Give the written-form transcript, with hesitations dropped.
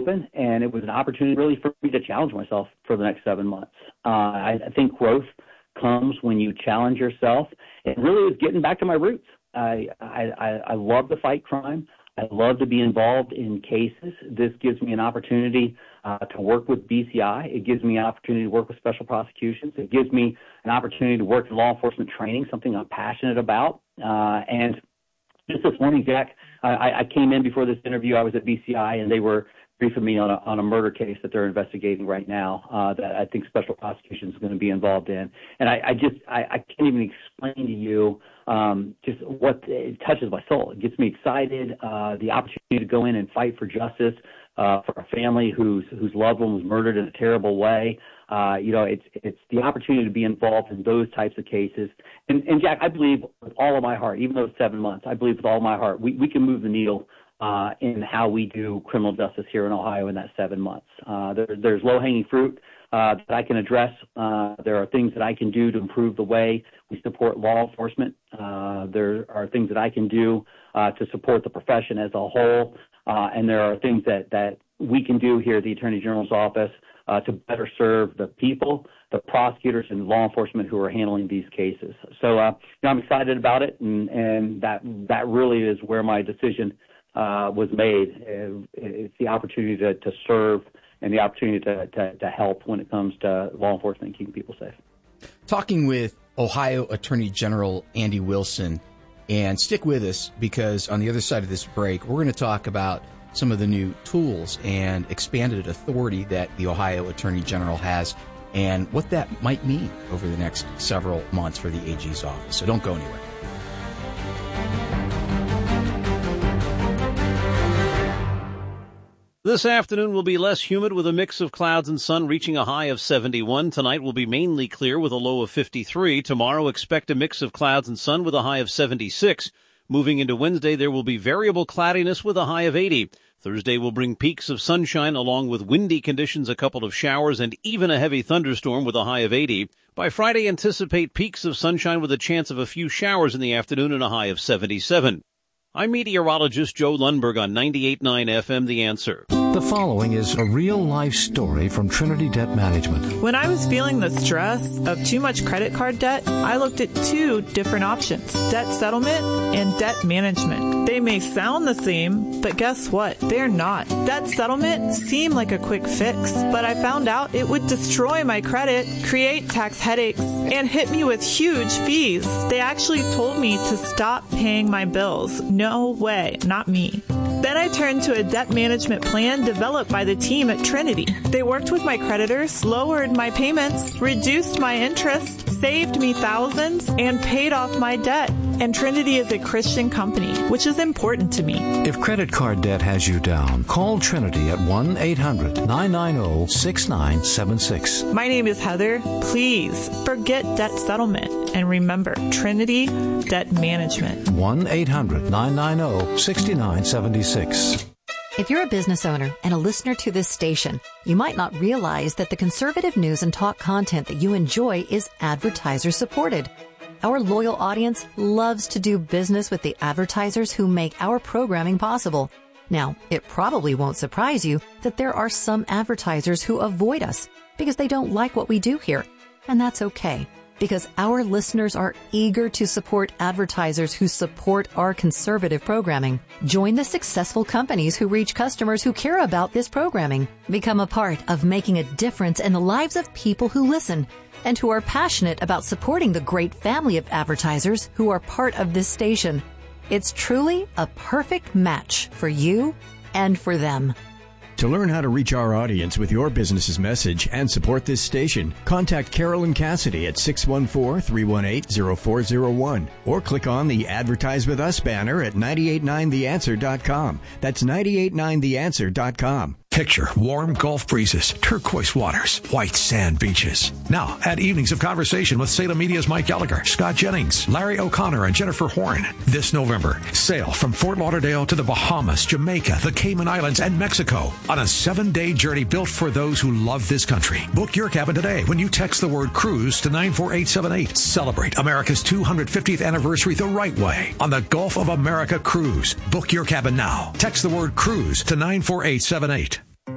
open, and it was an opportunity really for me to challenge myself for the next 7 months. I think growth comes when you challenge yourself. It really is getting back to my roots. I love to fight crime. I love to be involved in cases. This gives me an opportunity to work with BCI. It gives me an opportunity to work with special prosecutions. It gives me an opportunity to work in law enforcement training, something I'm passionate about. And just this morning, Jack, I came in before this interview. I was at BCI, and they were briefing me on a murder case that they're investigating right now that I think special prosecution is going to be involved in. And I can't even explain to you just what it touches my soul. It gets me excited. The opportunity to go in and fight for justice for a family whose loved one was murdered in a terrible way. It's the opportunity to be involved in those types of cases. And Jack, I believe with all of my heart, even though it's 7 months, I believe with all my heart, we can move the needle in how we do criminal justice here in Ohio in that 7 months. There's low-hanging fruit that I can address. There are things that I can do to improve the way we support law enforcement. There are things that I can do to support the profession as a whole. And there are things that we can do here at the Attorney General's office to better serve the people, the prosecutors, and law enforcement who are handling these cases. So I'm excited about it, and that really is where my decision was made. It's the opportunity to serve and the opportunity to help when it comes to law enforcement and keeping people safe. Talking with Ohio Attorney General Andy Wilson, and stick with us because on the other side of this break, we're going to talk about some of the new tools and expanded authority that the Ohio Attorney General has and what that might mean over the next several months for the AG's office. So don't go anywhere. This afternoon will be less humid with a mix of clouds and sun reaching a high of 71. Tonight will be mainly clear with a low of 53. Tomorrow expect a mix of clouds and sun with a high of 76. Moving into Wednesday, there will be variable cloudiness with a high of 80. Thursday will bring peaks of sunshine along with windy conditions, a couple of showers, and even a heavy thunderstorm with a high of 80. By Friday, anticipate peaks of sunshine with a chance of a few showers in the afternoon and a high of 77. I'm meteorologist Joe Lundberg on 98.9 FM, The Answer. The following is a real-life story from Trinity Debt Management. When I was feeling the stress of too much credit card debt, I looked at two different options, debt settlement and debt management. They may sound the same, but guess what? They're not. Debt settlement seemed like a quick fix, but I found out it would destroy my credit, create tax headaches, and hit me with huge fees. They actually told me to stop paying my bills. No way, not me. Then I turned to a debt management plan developed by the team at Trinity. They worked with my creditors, lowered my payments, reduced my interest, saved me thousands, and paid off my debt. And Trinity is a Christian company, which is important to me. If credit card debt has you down, call Trinity at 1-800-990-6976. My name is Heather. Please forget debt settlement. And remember, Trinity Debt Management. 1-800-990-6976. If you're a business owner and a listener to this station, you might not realize that the conservative news and talk content that you enjoy is advertiser supported. Our loyal audience loves to do business with the advertisers who make our programming possible. Now, it probably won't surprise you that there are some advertisers who avoid us because they don't like what we do here. And that's okay, because our listeners are eager to support advertisers who support our conservative programming. Join the successful companies who reach customers who care about this programming. Become a part of making a difference in the lives of people who listen and who are passionate about supporting the great family of advertisers who are part of this station. It's truly a perfect match for you and for them. To learn how to reach our audience with your business's message and support this station, contact Carolyn Cassidy at 614-318-0401 or click on the Advertise With Us banner at 989theanswer.com. That's 989theanswer.com. Picture warm Gulf breezes, turquoise waters, white sand beaches. Now, at Evenings of Conversation with Salem Media's Mike Gallagher, Scott Jennings, Larry O'Connor, and Jennifer Horn. This November, sail from Fort Lauderdale to the Bahamas, Jamaica, the Cayman Islands, and Mexico on a 7-day journey built for those who love this country. Book your cabin today when you text the word cruise to 94878. Celebrate America's 250th anniversary the right way on the Gulf of America Cruise. Book your cabin now. Text the word cruise to 94878.